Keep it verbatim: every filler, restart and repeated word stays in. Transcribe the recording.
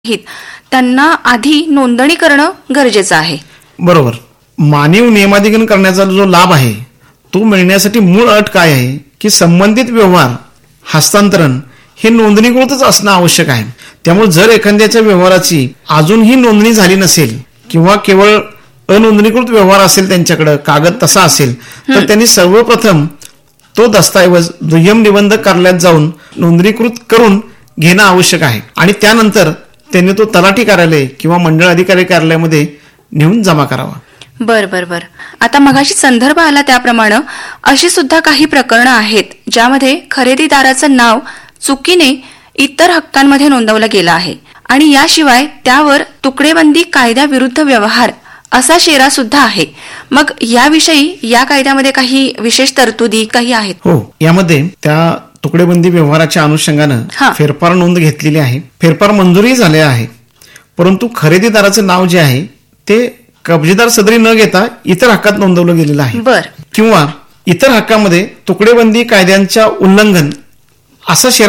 त्यांना आधी नोंदणी करणं गरजेचं आहे. बरोबर. मानीव नियमाधिकरण करण्याचा जो लाभ आहे तो मिळण्यासाठी मूळ अट काय आहे की संबंधित व्यवहार हस्तांतरण हे नोंदणीकृतच असणं आवश्यक आहे. त्यामुळे जर एखाद्याच्या व्यवहाराची अजूनही नोंदणी झाली नसेल किंवा केवळ अनोंदणीकृत व्यवहार असेल, त्यांच्याकडे कागद तसा असेल, तर त्यांनी सर्वप्रथम तो दस्तऐवज दुय्यम निबंधक कार्यालयात जाऊन नोंदणीकृत करून घेणं आवश्यक आहे आणि त्यानंतर त्यांनी तो तलाठी कार्यालय किंवा मंडळ अधिकारी कार्यालयामध्ये नेऊन जमा करावा. बर बर बर आता मगाशी संदर्भ आला त्याप्रमाणे अशी सुद्धा काही प्रकरणं आहेत ज्यामध्ये खरेदीदाराचं नाव चुकीने इतर हक्कांमध्ये नोंदवलं गेलं आहे आणि याशिवाय त्यावर तुकडेबंदी कायद्याविरुद्ध व्यवहार असा शेरा सुद्धा आहे. मग याविषयी या कायद्यामध्ये काही विशेष तरतुदी काही आहेत? हो, यामध्ये त्या तुकडेबंदी व्यवहाराच्या अनुषंगानं फेरफार नोंद घेतलेली आहे. फेरफार मंजुरी झाले आहे, परंतु खरेदीदाराचं नाव जे आहे ते कब्जेदार सदरी न घेता इतर हक्कात नोंदवलं गेलेलं आहे. बर. किंवा इतर हक्कामध्ये तुकडेबंदी कायद्यांच्या उल्लंघन असा शेरा